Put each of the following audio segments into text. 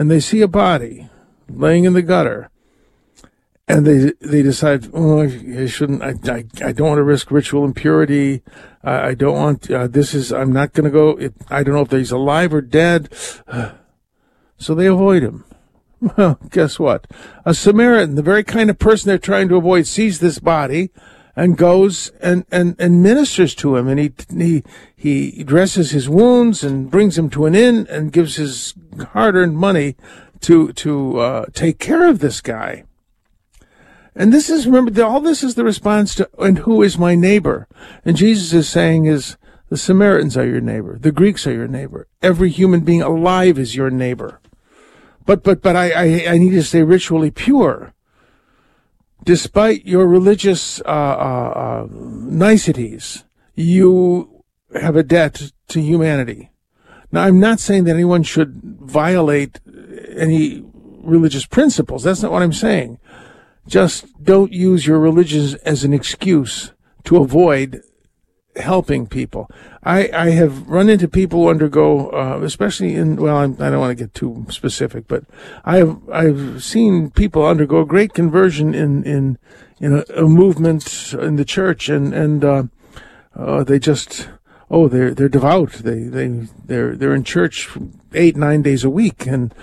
and they see a body laying in the gutter, and they decide, oh, I shouldn't. I don't want to risk ritual impurity. I don't want. I'm not going to go. I don't know if he's alive or dead. So they avoid him. Well, guess what? A Samaritan, the very kind of person they're trying to avoid, sees this body and goes and ministers to him, and he dresses his wounds and brings him to an inn and gives his hard-earned money to take care of this guy. And this is, remember, all this is the response to, and who is my neighbor? And Jesus is saying the Samaritans are your neighbor. The Greeks are your neighbor. Every human being alive is your neighbor. But I need to stay ritually pure. Despite your religious niceties, you have a debt to humanity. Now, I'm not saying that anyone should violate any religious principles. That's not what I'm saying. Just don't use your religion as an excuse to avoid helping people. I have run into people who undergo, especially I don't want to get too specific, but I've seen people undergo a great conversion in a movement in the church, and they just, they're devout. They're in church 8-9 days a week, and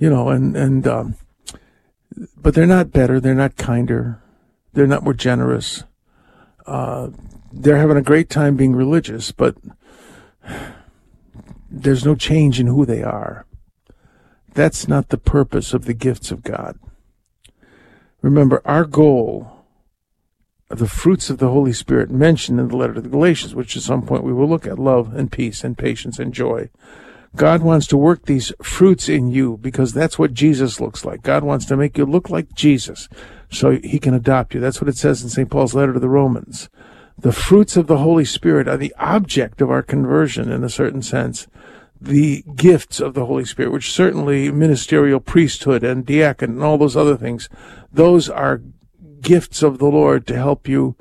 but they're not better. They're not kinder. They're not more generous. They're having a great time being religious, but there's no change in who they are. That's not the purpose of the gifts of God. Remember, our goal, the fruits of the Holy Spirit mentioned in the letter to the Galatians, which at some point we will look at, love and peace and patience and joy. God wants to work these fruits in you because that's what Jesus looks like. God wants to make you look like Jesus so he can adopt you. That's what it says in St. Paul's letter to the Romans. The fruits of the Holy Spirit are the object of our conversion in a certain sense. The gifts of the Holy Spirit, which certainly ministerial priesthood and diaconate and all those other things, those are gifts of the Lord to help you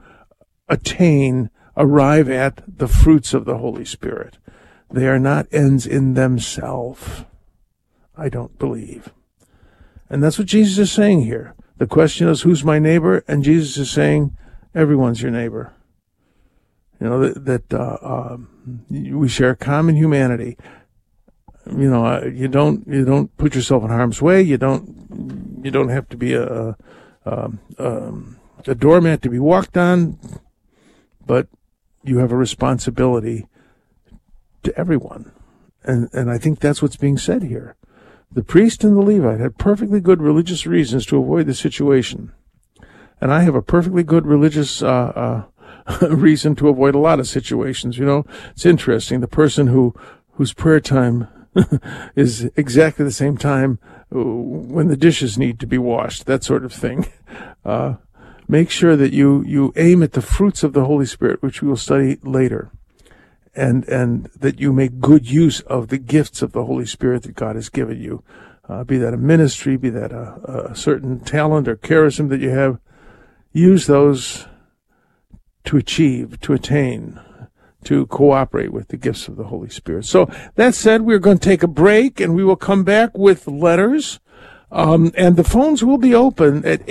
arrive at the fruits of the Holy Spirit. They are not ends in themselves, I don't believe. And that's what Jesus is saying here. The question is, who's my neighbor? And Jesus is saying, everyone's your neighbor. You know, that we share common humanity. You know, you don't put yourself in harm's way. You don't have to be a doormat to be walked on, but you have a responsibility to everyone. And I think that's what's being said here. The priest and the Levite had perfectly good religious reasons to avoid the situation. And I have a perfectly good religious reason to avoid a lot of situations. You know, it's interesting. The person whose prayer time is exactly the same time when the dishes need to be washed, that sort of thing. Make sure that you aim at the fruits of the Holy Spirit, which we will study later. And that you make good use of the gifts of the Holy Spirit that God has given you, be that a ministry, be that a certain talent or charism that you have. Use those to achieve, to attain, to cooperate with the gifts of the Holy Spirit. So that said, we're going to take a break, and we will come back with letters. And the phones will be open at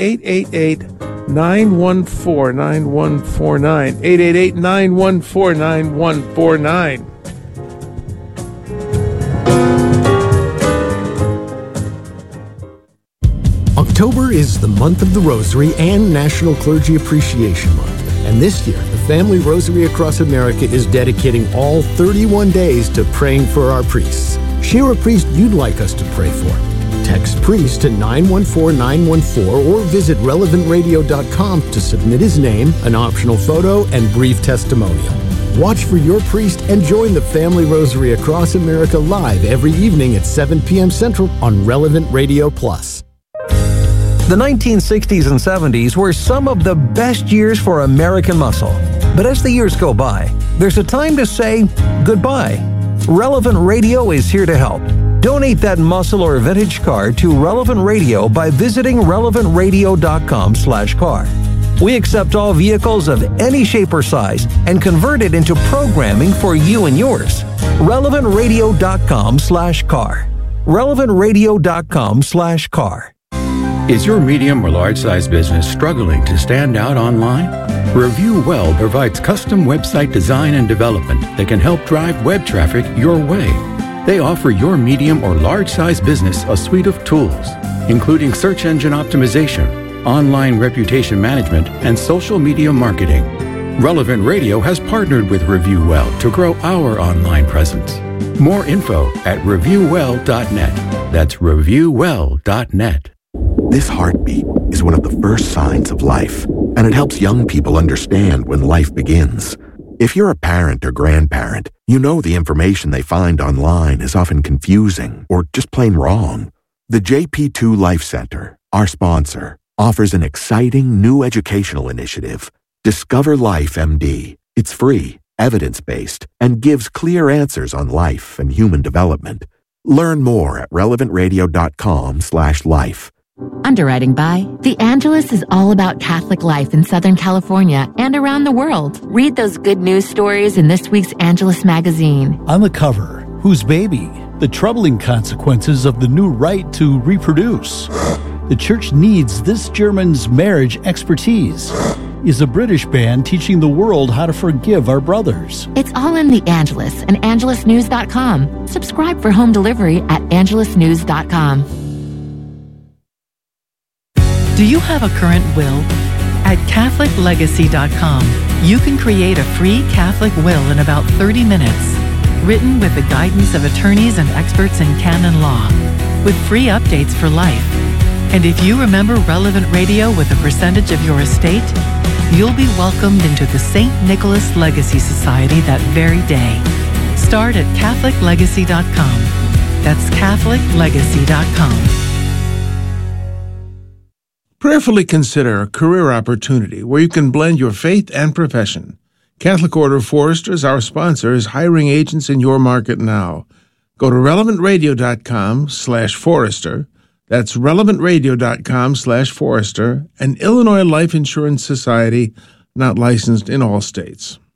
888-914-9149, 888-914-9149. October is the month of the Rosary and National Clergy Appreciation Month. And this year, the Family Rosary Across America is dedicating all 31 days to praying for our priests. Share a priest you'd like us to pray for. Text priest to 914-914 or visit relevantradio.com to submit his name, an optional photo, and brief testimonial. Watch for your priest and join the Family Rosary Across America live every evening at 7 p.m. Central on Relevant Radio Plus. The 1960s and 70s were some of the best years for American muscle. But as the years go by, there's a time to say goodbye. Relevant Radio is here to help. Donate that muscle or vintage car to Relevant Radio by visiting relevantradio.com/car. We accept all vehicles of any shape or size and convert it into programming for you and yours. relevantradio.com/car. relevantradio.com/car. Is your medium or large size business struggling to stand out online? Review Well provides custom website design and development that can help drive web traffic your way. They offer your medium or large size business a suite of tools, including search engine optimization, online reputation management, and social media marketing. Relevant Radio has partnered with Review Well to grow our online presence. More info at reviewwell.net. That's reviewwell.net. This heartbeat is one of the first signs of life, and it helps young people understand when life begins. If you're a parent or grandparent, you know the information they find online is often confusing or just plain wrong. The JP2 Life Center, our sponsor, offers an exciting new educational initiative, Discover Life MD. It's free, evidence-based, and gives clear answers on life and human development. Learn more at relevantradio.com/life. Underwriting by The Angelus is all about Catholic life in Southern California and around the world. Read those good news stories in this week's Angelus magazine. On the cover, whose baby? The troubling consequences of the new right to reproduce. The church needs this German's marriage expertise. Is a British band teaching the world how to forgive our brothers? It's all in The Angelus and angelusnews.com. Subscribe for home delivery at angelusnews.com. Do you have a current will? At CatholicLegacy.com, you can create a free Catholic will in about 30 minutes, written with the guidance of attorneys and experts in canon law, with free updates for life. And if you remember Relevant Radio with a percentage of your estate, you'll be welcomed into the St. Nicholas Legacy Society that very day. Start at CatholicLegacy.com. That's CatholicLegacy.com. Prayerfully consider a career opportunity where you can blend your faith and profession. Catholic Order of Foresters, our sponsor, is hiring agents in your market now. Go to relevantradio.com/Forester. That's relevantradio.com/Forester, an Illinois Life Insurance Society not licensed in all states.